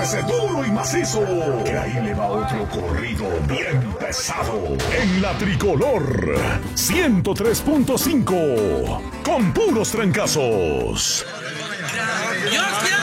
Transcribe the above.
agárrese duro y macizo, que ahí le va otro corrido bien pesado. En la Tricolor 103.5, con puros trancazos. Yo quiero